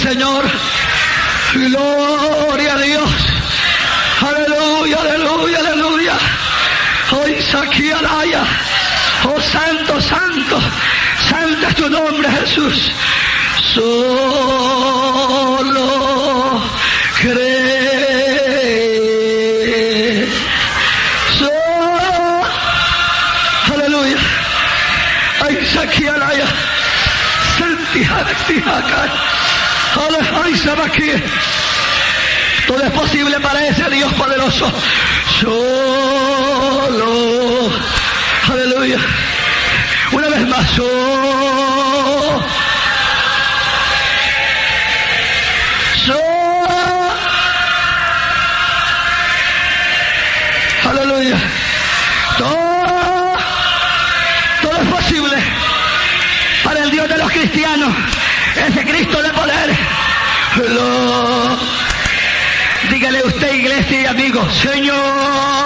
Señor. Gloria a Dios. Aleluya, aleluya, aleluya. Hoy Saquiaraya. Oh santo, santo. Santo es tu nombre, Jesús. Solo cree. Aleluya. Ay Saquiaraya. Todo es posible para ese Dios poderoso. Solo. Aleluya. Una vez más. Aleluya. Todo es posible para el Dios de los cristianos. Ese Cristo de poder. Dígale usted, iglesia y amigos, Señor.